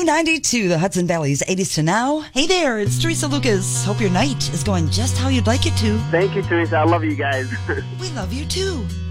K92, the Hudson Valley's 80s to now. Hey there, it's Teresa Lucas. Hope your night is going just how you'd like it to. Thank you, Teresa. I love you guys. We love you too.